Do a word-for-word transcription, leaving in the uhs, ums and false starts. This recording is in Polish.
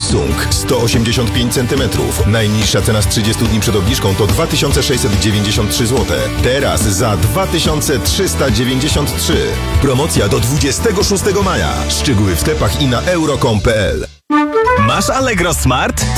Samsung sto osiemdziesiąt pięć centymetrów. Najniższa cena z trzydziestu dni przed obniżką to dwa tysiące sześćset dziewięćdziesiąt trzy złote. Teraz za dwa tysiące trzysta dziewięćdziesiąt trzy. Promocja do dwudziestego szóstego maja. Szczegóły w sklepach i na euro kropka com kropka p l. Masz Allegro Smart?